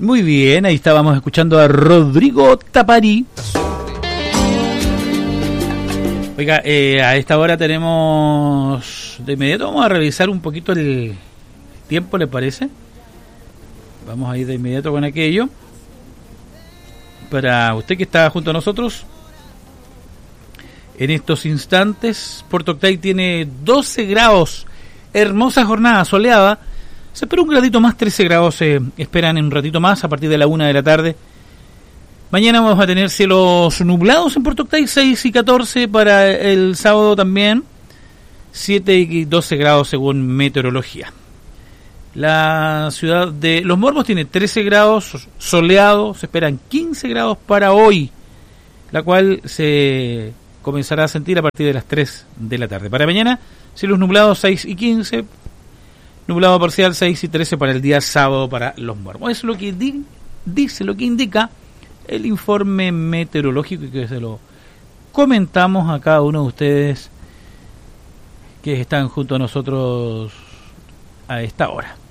Muy bien, ahí estábamos escuchando a Rodrigo Tapari. Oiga, a esta hora tenemos... De inmediato vamos a revisar un poquito el tiempo, ¿le parece? Vamos a ir de inmediato con aquello. Para usted que está junto a nosotros, en estos instantes, Puerto Octay tiene 12 grados, hermosa jornada soleada. Se espera un gradito más, 13 grados se esperan en un ratito más, a partir de la 1 de la tarde. Mañana vamos a tener cielos nublados en Puerto Octay, 6 y 14 para el sábado también, 7 y 12 grados según meteorología. La ciudad de Los Mormos tiene 13 grados, soleado, se esperan 15 grados para hoy, la cual se comenzará a sentir a partir de las 3 de la tarde. Para mañana, cielos nublados 6 y 15, nublado parcial 6 y 13 para el día sábado para Los Mormos. Eso es lo que dice, lo que indica el informe meteorológico, y que se lo comentamos a cada uno de ustedes que están junto a nosotros a esta hora.